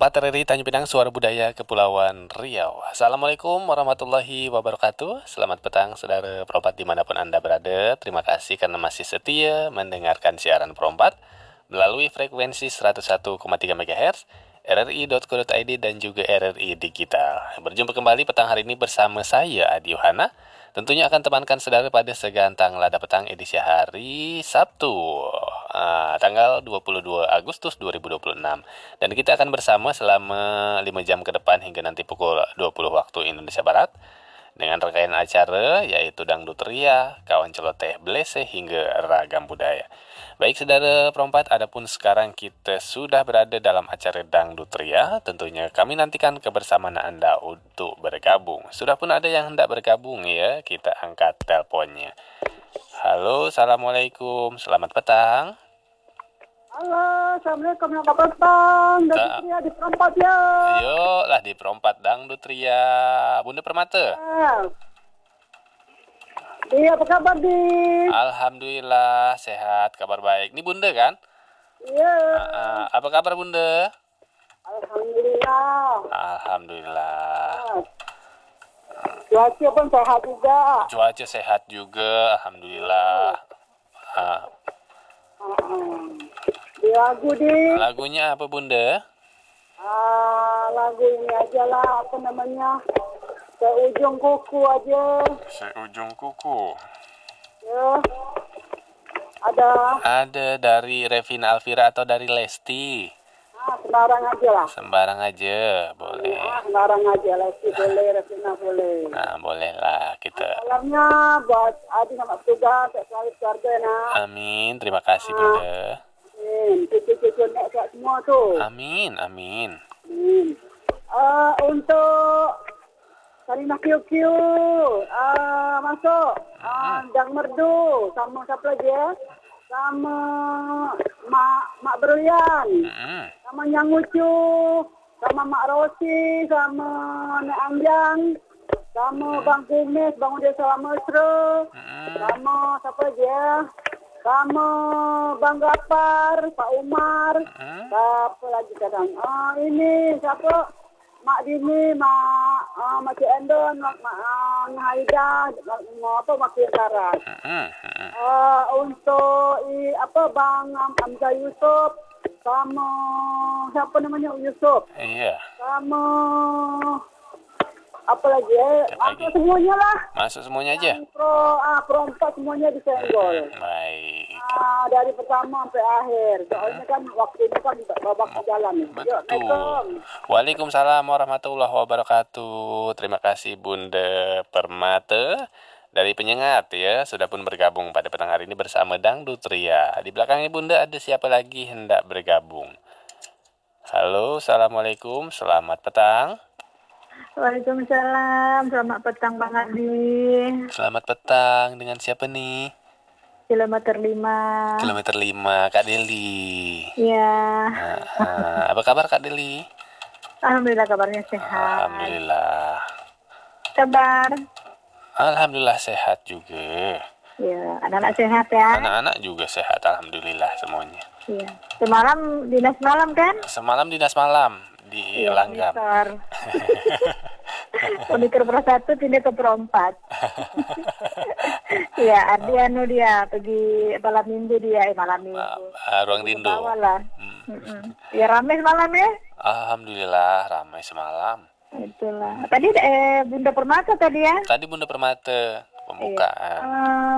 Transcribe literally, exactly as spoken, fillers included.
Perempat R R I Tanjung Pinang, Suara Budaya Kepulauan Riau. Assalamualaikum warahmatullahi wabarakatuh. Selamat petang saudara perempat dimanapun Anda berada. Terima kasih karena masih setia mendengarkan siaran perempat melalui frekuensi seratus satu koma tiga megahertz, R R I dot co dot I D dan juga R R I Digital. Berjumpa kembali petang hari ini bersama saya Adi Yohana. Tentunya akan temankan saudara pada segantang lada petang edisi hari Sabtu, uh, tanggal dua puluh dua Agustus dua ribu dua puluh enam. Dan kita akan bersama selama lima jam ke depan hingga nanti pukul dua puluh waktu Indonesia Barat dengan rangkaian acara yaitu dangdut ria, kawan celoteh blese hingga ragam budaya. Baik saudara perempat, adapun sekarang kita sudah berada dalam acara dangdut ria, tentunya kami nantikan kebersamaan Anda untuk bergabung. Sudah pun ada yang hendak bergabung ya, kita angkat teleponnya. Halo, assalamualaikum, selamat petang. Halo, assalamualaikum, selamat petang. Dangdut ria di perempat ya. Yuk lah di perempat dangdut ria. Bunda Permata. Ya. Iya, apa kabar di? Alhamdulillah sehat, kabar baik. Ini Bunda kan? Iya. Uh, apa kabar Bunda? Alhamdulillah. Alhamdulillah. Cuaca pun sehat juga. Cuaca sehat juga, alhamdulillah. Uh, Uh, di lagu di. lagunya apa Bunda? Ah, lagu ini aja lah, apa namanya? Seujung kuku aja. Seujung kuku. Ya. Ada. Ada dari Revina Alvira atau dari Lesti? Ah, sembarang aja lah. Sembarang aja, boleh. Ah, sembarang aja lah, si boleh, Revina boleh. Nah, boleh lah kita. Salamnya buat Adi sama Tugas, selalu keluarga nak. Amin, terima kasih Bunda. Amin, cucu-cucu nek kat semua tu. Amin, amin. Amin. Uh, untuk Sarina Q Q, uh, masuk. Uh, Dang Merdu, sama siapa lagi ya? Sama Mak Mak Berlian, Mm-hmm. sama Nyang Ucu, sama Mak Rosi, sama Nek Anjang, sama Bang Kumis, Bang Udia Salam Mesra, Mm-hmm. sama siapa lagi ya? Sama Bang Gapar, Pak Umar, Mm-hmm. siapa lagi kadang? Ah ini siapa? Mak Dini, Mak uh, Mak Cik Endon, Mak Mak uh, Haida, Mak apa Mak Kientaran. Mm-hmm. Uh, untuk i, apa Bang Hamzah Yusuf, sama siapa namanya Yusuf, Iya. sama apa lagi ya? Siapa Masuk lagi? semuanya lah. Masuk semuanya aja. Yang pro ah pro empat semuanya disenggol. Baik. Ah, dari pertama sampai akhir. Soalnya kan waktu itu kan babak jalan. Yuk, Betul. Assalamualaikum. Waalaikumsalam warahmatullahi wabarakatuh. Terima kasih Bunda Permata dari Penyengat ya, sudah pun bergabung pada petang hari ini bersama Dangdut Ria. Di belakangnya Bunda ada siapa lagi hendak bergabung? Halo, assalamualaikum, selamat petang. Waalaikumsalam. Selamat petang Bang Adi. Selamat petang, dengan siapa nih? Kilometer lima. Kilometer lima, Kak Deli. Iya. Nah, ah, apa kabar Kak Deli? Alhamdulillah kabarnya sehat. Alhamdulillah. Kabar? Alhamdulillah sehat juga. Ya, anak-anak sehat ya. Anak-anak juga sehat, alhamdulillah semuanya. Iya. Semalam dinas malam kan? Semalam dinas malam di Iya, Langgam. Unikor. Unikor Pro satu pindah ke Pro empat. Iya, Ardi anu dia pergi malam minggu dia, eh, malam minggu. Uh, ruang rindu. Bawah lah. Hmm. Ya ramai semalam ya. Alhamdulillah ramai semalam. Itulah. Tadi eh Bunda Permata tadi ya. Tadi Bunda Permata pembukaan. Iya. Um,